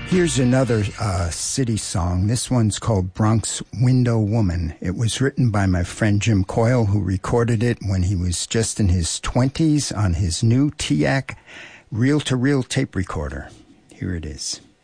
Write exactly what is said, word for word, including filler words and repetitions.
Here's another uh, city song. This one's called Bronx Window Woman. It was written by my friend Jim Coyle, who recorded it when he was just in his twenties on his new T A C reel-to-reel tape recorder. Here it is.